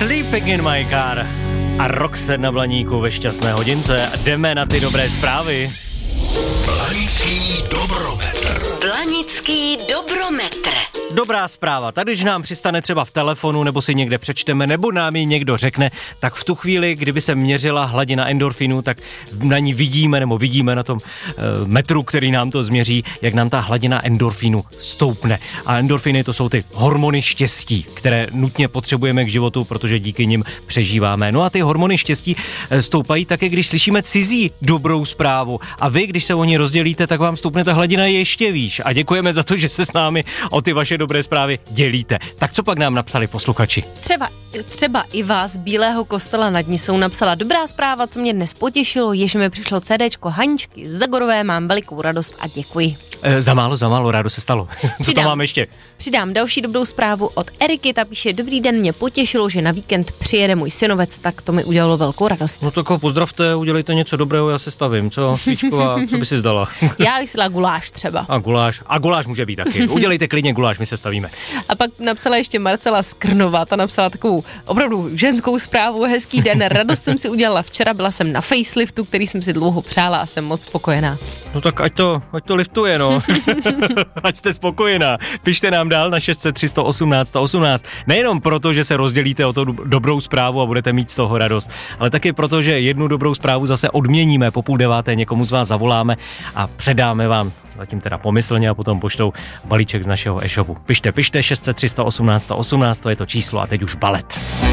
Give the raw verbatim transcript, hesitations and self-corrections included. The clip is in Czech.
Sleeping in my car a Roxette na Blaníku ve šťastné hodince. Jdeme na ty dobré zprávy. Blanický dobrometr. Blanický dobrometr. Dobrá zpráva, tady, když nám přistane třeba v telefonu, nebo si někde přečteme, nebo nám ji někdo řekne, tak v tu chvíli, kdyby se měřila hladina endorfinu, tak na ní vidíme, nebo vidíme na tom e, metru, který nám to změří, jak nám ta hladina endorfinu stoupne. A endorfiny to jsou ty hormony štěstí, které nutně potřebujeme k životu, protože díky nim přežíváme. No a ty hormony štěstí stoupají také, když slyšíme cizí dobrou zprávu. A vy, když se o ní rozdělíte, tak vám stoupne ta hladina ještě výš. A děkujeme za to, že se s námi o ty vaše dobré zprávy dělíte. Tak co pak nám napsali posluchači? Třeba, třeba Iva z Bílého Kostela nad Nisou napsala: dobrá zpráva, co mě dnes potěšilo, je, že mi přišlo CDčko Haničky Zagorové, mám velikou radost a děkuji. E, za málo, za málo, rádo se stalo. Co tam mám ještě? Přidám další dobrou zprávu od Eriky, ta píše: dobrý den, mě potěšilo, že na víkend přijede můj synovec, tak to mi udělalo velkou radost. No tak ho pozdravte, udělejte něco dobrého, já se stavím, co? Svíčková, co by si zdala? Já bych si dala guláš třeba. A guláš, a guláš může být taky. Udělejte klidně guláš, my se stavíme. A pak napsala ještě Marcela Skrnová, ta napsala takovou opravdu ženskou zprávu: hezký den, radost jsem si udělala včera, byla jsem na faceliftu, který jsem si dlouho přála a jsem moc spokojená. No tak ať to, ať to liftuje, no. Ať jste spokojená. Pište nám dál na šest set tři sto osmnáct osmnáct. Nejenom proto, že se rozdělíte o tu dobrou zprávu a budete mít z toho radost, ale taky proto, že jednu dobrou zprávu zase odměníme. Po půl deváté někomu z vás zavoláme a předáme vám, zatím teda pomyslně, a potom poštou balíček z našeho e-shopu. Pište, pište, šest set tři sto osmnáct osmnáct, to je to číslo a teď už balet.